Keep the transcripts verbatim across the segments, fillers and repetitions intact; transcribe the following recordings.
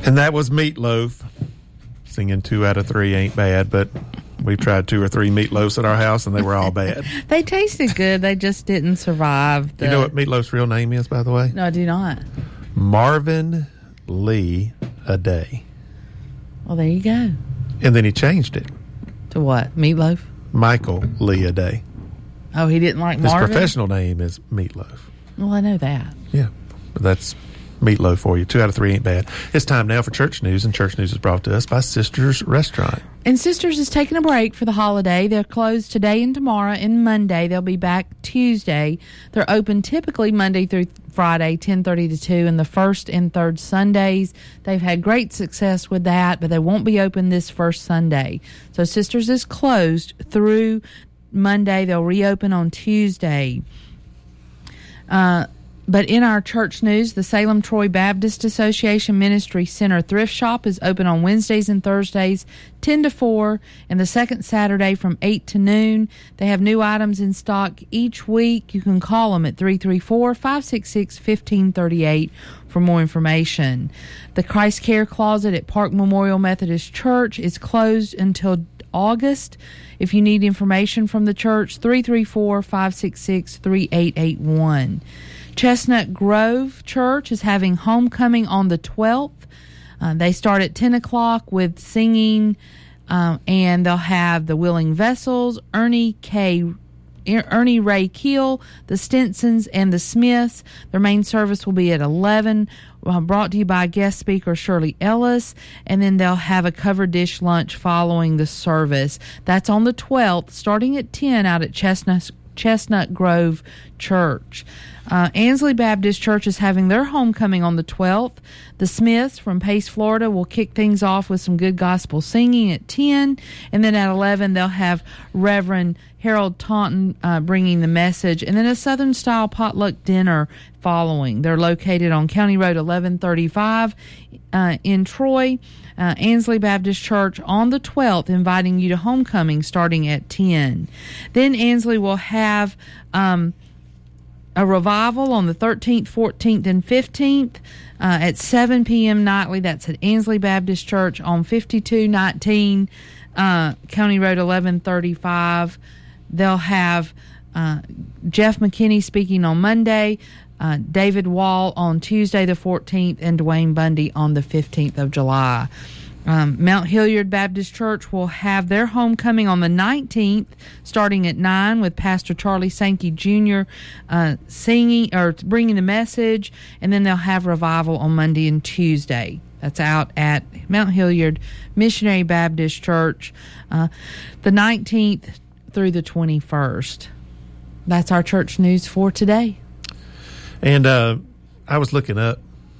And that was Meatloaf singing Two Out of Three Ain't Bad, but we tried two or three meatloafs at our house, and they were all bad. They tasted good. They just didn't survive. The... You know what Meatloaf's real name is, by the way? No, I do not. Marvin Lee Aday. Well, there you go. And then he changed it. To what? Meatloaf? Michael Lee Aday. Oh, he didn't like His Marvin? His professional name is Meatloaf. Well, I know that. Yeah, but that's Meatloaf for you. Two out of three ain't bad. It's time now for Church News, and Church News is brought to us by Sisters Restaurant. And Sisters is taking a break for the holiday. They're closed today and tomorrow and Monday. They'll be back Tuesday. They're open typically Monday through Friday, ten thirty to two, and the first and third Sundays. They've had great success with that, but they won't be open this first Sunday. So Sisters is closed through Monday. They'll reopen on Tuesday. Uh, but in our church news, the Salem Troy Baptist Association Ministry Center Thrift Shop is open on Wednesdays and Thursdays, ten to four, and the second Saturday from eight to noon. They have new items in stock each week. You can call them at three three four, five six six, one five three eight for more information. The Christ Care Closet at Park Memorial Methodist Church is closed until August. If you need information from the church, three three four, five six six, three eight eight one. Chestnut Grove Church is having homecoming on the twelfth. Uh, they start at ten o'clock with singing, um, and they'll have the Willing Vessels, Ernie K. Ernie Ray Keel, the Stinsons, and the Smiths. Their main service will be at eleven, uh, brought to you by guest speaker Shirley Ellis, and then they'll have a covered dish lunch following the service. That's on the twelfth, starting at ten out at Chestnut Chestnut Grove Church. Uh, Ansley Baptist Church is having their homecoming on the twelfth. The Smiths from Pace, Florida will kick things off with some good gospel singing at ten, and then at eleven they'll have Reverend Harold Taunton uh, bringing the message, and then a Southern-style potluck dinner following. They're located on County Road eleven thirty-five uh, in Troy. Uh, Ansley Baptist Church on the twelfth, inviting you to homecoming starting at ten. Then Ansley will have um, a revival on the thirteenth, fourteenth, and fifteenth uh, at seven p.m. nightly. That's at Ansley Baptist Church on fifty-two nineteen uh, County Road eleven thirty-five. They'll have uh, Jeff McKinney speaking on Monday, uh, David Wall on Tuesday the fourteenth, and Dwayne Bundy on the fifteenth of July. Um, Mount Hilliard Baptist Church will have their homecoming on the nineteenth, starting at nine, with Pastor Charlie Sankey Junior Uh, singing or bringing the message, and then they'll have revival on Monday and Tuesday. That's out at Mount Hilliard Missionary Baptist Church, uh, the nineteenth through the twenty-first. That's our church news for today. And uh, I was looking up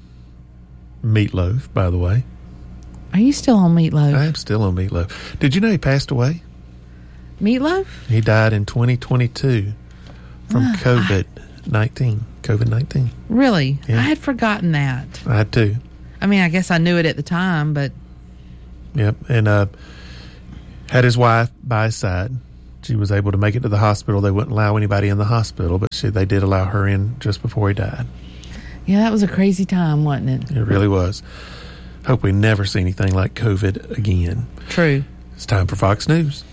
Meatloaf, by the way. Are you still on Meatloaf? I am still on Meatloaf. Did you know he passed away? Meatloaf? He died in twenty twenty-two from uh, COVID nineteen. COVID nineteen. Really? Yeah. I had forgotten that. I had too. I mean, I guess I knew it at the time, but... Yep, and uh, had his wife by his side. She was able to make it to the hospital. They wouldn't allow anybody in the hospital, but she, they did allow her in just before he died. Yeah, that was a crazy time, wasn't it? It really was. Hope we never see anything like COVID again. True. It's time for Fox News.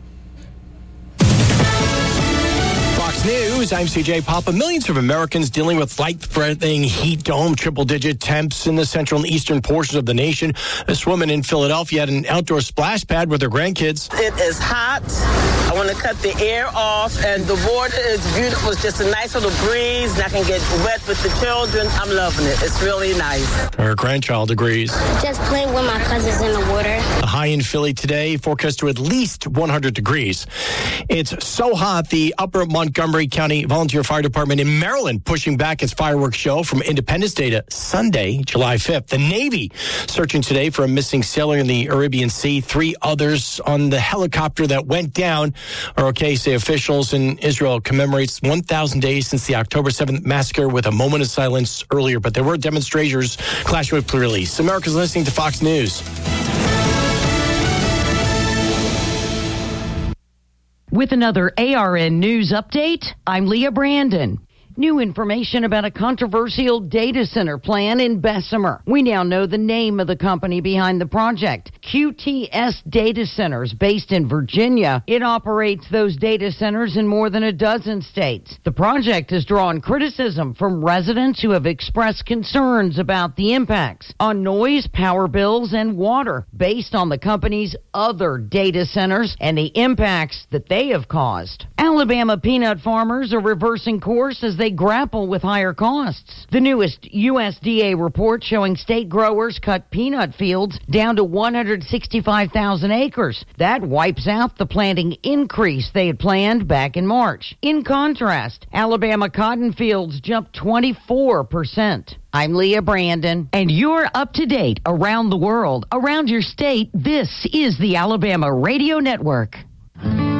Fox News, I'm C J Papa. Millions of Americans dealing with life-threatening heat dome, triple-digit temps in the central and eastern portions of the nation. This woman in Philadelphia had an outdoor splash pad with her grandkids. It is hot. I want to cut the air off, and the water is beautiful. It's just a nice little breeze, and I can get wet with the children. I'm loving it. It's really nice. Her grandchild agrees. Just playing with my cousins in the water. The high in Philly today, forecast to at least one hundred degrees. It's so hot, the Upper Montgomery County Volunteer Fire Department in Maryland pushing back its fireworks show from Independence Day to Sunday, July fifth. The Navy searching today for a missing sailor in the Arabian Sea. Three others on the helicopter that went down are okay, say officials. In Israel commemorates one thousand days since the October seventh massacre with a moment of silence earlier. But there were demonstrators clashing with police. America's listening to Fox News. With another A R N News update, I'm Leah Brandon. New information about a controversial data center plan in Bessemer. We now know the name of the company behind the project, Q T S Data Centers, based in Virginia. It operates those data centers in more than a dozen states. The project has drawn criticism from residents who have expressed concerns about the impacts on noise, power bills, and water based on the company's other data centers and the impacts that they have caused. Alabama peanut farmers are reversing course as they grapple with higher costs. The newest U S D A report showing state growers cut peanut fields down to one hundred sixty-five thousand acres. That wipes out the planting increase they had planned back in March. In contrast, Alabama cotton fields jumped twenty-four percent. I'm Leah Brandon, and you're up to date around the world, around your state. This is the Alabama Radio Network.